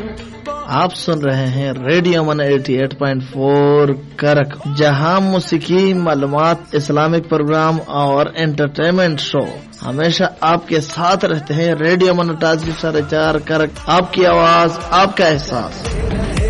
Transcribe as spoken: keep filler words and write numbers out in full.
आप सुन रहे हैं रेडियो मन अठासी पॉइंट चार करक, जहां मुसीकी मालूमात, इस्लामिक प्रोग्राम और एंटरटेनमेंट शो हमेशा आपके साथ रहते हैं। रेडियो मन अठासी साढ़े चार करक, आपकी आवाज, आपका एहसास।